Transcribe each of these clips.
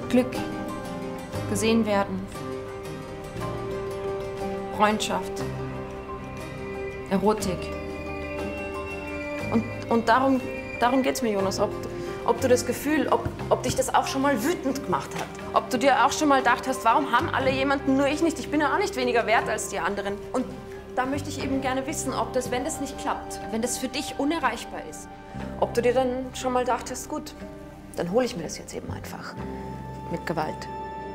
Glück, gesehen werden, Freundschaft, Erotik. Und darum geht's mir, Jonas. Ob du das Gefühl, ob dich das auch schon mal wütend gemacht hat. Ob du dir auch schon mal gedacht hast, warum haben alle jemanden, nur ich nicht? Ich bin ja auch nicht weniger wert als die anderen. Und da möchte ich eben gerne wissen, ob das, wenn das nicht klappt, wenn das für dich unerreichbar ist, ob du dir dann schon mal gedacht hast, gut, dann hole ich mir das jetzt eben einfach. Mit Gewalt.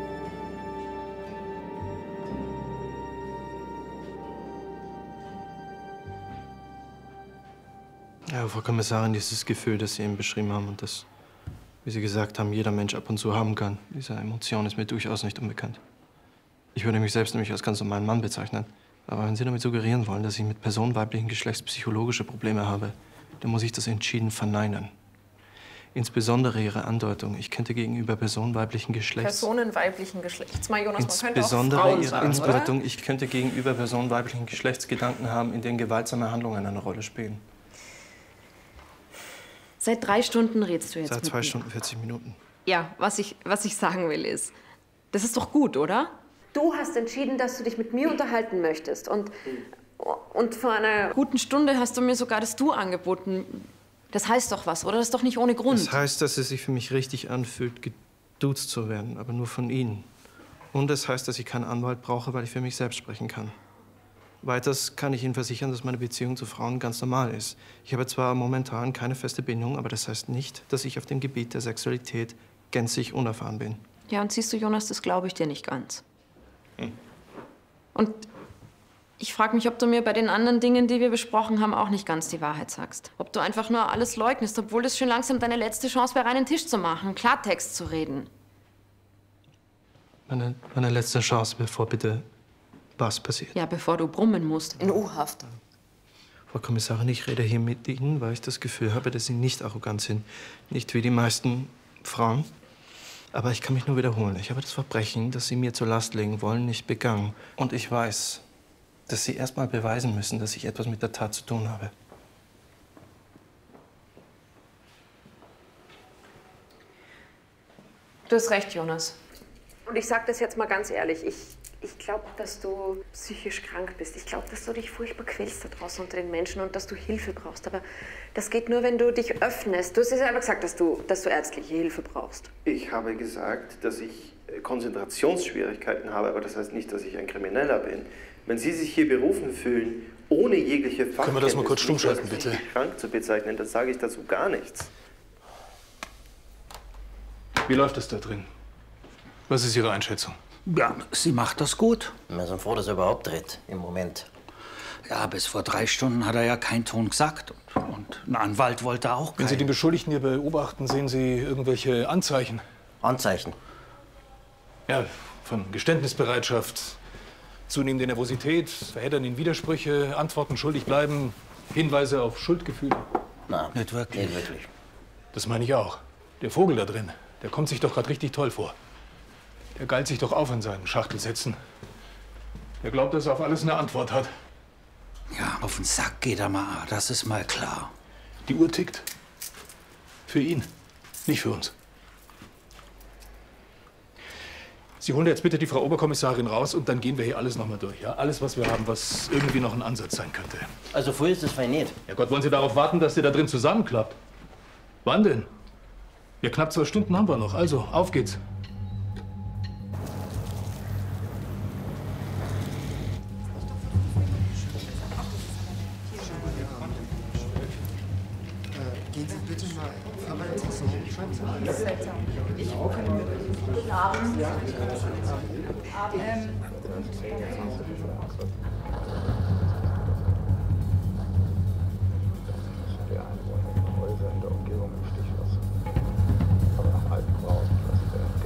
Ja, Frau Kommissarin, dieses Gefühl, das Sie eben beschrieben haben und das, wie Sie gesagt haben, jeder Mensch ab und zu haben kann, diese Emotion ist mir durchaus nicht unbekannt. Ich würde mich selbst nämlich als ganz normalen Mann bezeichnen. Aber wenn Sie damit suggerieren wollen, dass ich mit Personen weiblichen Geschlechts psychologische Probleme habe, dann muss ich das entschieden verneinen. Insbesondere Ihre Andeutung, ich könnte gegenüber Personen weiblichen Geschlechts... Personen weiblichen Geschlechts. Mal, Jonas, man könnte auch Insbesondere Frauen Ihre sagen, Andeutung, oder? ich könnte gegenüber Personen weiblichen Geschlechts Gedanken haben, in denen gewaltsame Handlungen eine Rolle spielen. Seit 3 Stunden redest du jetzt Seit mit 2 mir. Stunden 40 Minuten. Ja, was ich sagen will ist, das ist doch gut, oder? Du hast entschieden, dass du dich mit mir unterhalten möchtest. Und vor einer guten Stunde hast du mir sogar das Du angeboten. Das heißt doch was, oder? Das ist doch nicht ohne Grund. Das heißt, dass es sich für mich richtig anfühlt, geduzt zu werden, aber nur von Ihnen. Und das heißt, dass ich keinen Anwalt brauche, weil ich für mich selbst sprechen kann. Weiters kann ich Ihnen versichern, dass meine Beziehung zu Frauen ganz normal ist. Ich habe zwar momentan keine feste Bindung, aber das heißt nicht, dass ich auf dem Gebiet der Sexualität gänzlich unerfahren bin. Ja, und siehst du, Jonas, das glaube ich dir nicht ganz. Und ich frage mich, ob du mir bei den anderen Dingen, die wir besprochen haben, auch nicht ganz die Wahrheit sagst. Ob du einfach nur alles leugnest, obwohl das schon langsam deine letzte Chance wäre, reinen Tisch zu machen, Klartext zu reden. Meine letzte Chance, bevor bitte was passiert. Ja, bevor du brummen musst. In U-Haft. Frau Kommissarin, ich rede hier mit Ihnen, weil ich das Gefühl habe, dass Sie nicht arrogant sind. Nicht wie die meisten Frauen. Aber ich kann mich nur wiederholen. Ich habe das Verbrechen, das Sie mir zur Last legen wollen, nicht begangen. Und ich weiß, dass Sie erst mal beweisen müssen, dass ich etwas mit der Tat zu tun habe. Du hast recht, Jonas. Und ich sage das jetzt mal ganz ehrlich. Ich glaube, dass du psychisch krank bist. Ich glaube, dass du dich furchtbar quälst da draußen unter den Menschen und dass du Hilfe brauchst. Aber das geht nur, wenn du dich öffnest. Du hast ja selber gesagt, dass du ärztliche Hilfe brauchst. Ich habe gesagt, dass ich Konzentrationsschwierigkeiten habe, aber das heißt nicht, dass ich ein Krimineller bin. Wenn Sie sich hier berufen fühlen, ohne jegliche Fachkenntnis, können wir das mal kurz stumm schalten, bitte? Krank zu bezeichnen, dann sage ich dazu gar nichts. Wie läuft es da drin? Was ist Ihre Einschätzung? Ja, sie macht das gut. Wir sind froh, dass er überhaupt redet, im Moment. Ja, bis vor 3 Stunden hat er ja keinen Ton gesagt. Und ein Anwalt wollte auch keinen. Wenn Sie den Beschuldigten hier beobachten, sehen Sie irgendwelche Anzeichen? Anzeichen? Ja, von Geständnisbereitschaft, zunehmende Nervosität, verheddernden Widersprüche, Antworten schuldig bleiben, Hinweise auf Schuldgefühle. Nein, Nicht wirklich. nicht wirklich. Das meine ich auch. Der Vogel da drin, der kommt sich doch gerade richtig toll vor. Der geilt sich doch auf in seinen Schachtelsätzen. Der glaubt, dass er auf alles eine Antwort hat. Ja, auf den Sack geht er mal, das ist mal klar. Die Uhr tickt. Für ihn, nicht für uns. Sie holen jetzt bitte die Frau Oberkommissarin raus und dann gehen wir hier alles noch mal durch. Ja? Alles, was wir haben, was irgendwie noch ein Ansatz sein könnte. Also früh ist es fein nicht. Ja Gott, wollen Sie darauf warten, dass der da drin zusammenklappt? Wann denn? Ja, knapp 2 Stunden haben wir noch. Also, auf geht's. Gehen Sie bitte mal. Aber das ist so. Guten Abend.